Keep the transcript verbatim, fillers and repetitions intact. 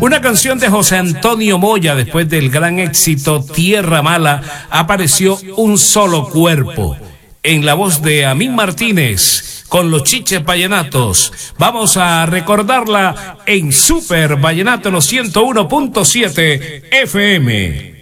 Una canción de José Antonio Moya. Después del gran éxito Tierra Mala, apareció Un Solo Cuerpo, en la voz de Amín Martínez, con los Chiches Vallenatos. Vamos a recordarla en Super Vallenato, los ciento uno punto siete F M.